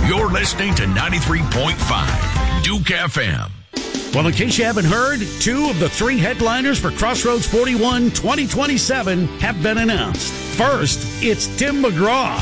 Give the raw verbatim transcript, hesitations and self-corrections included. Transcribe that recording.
You're listening to ninety-three point five Duke F M. Well, in case you haven't heard, two of the three headliners for Crossroads forty-one twenty twenty-seven have been announced. First, it's Tim McGraw.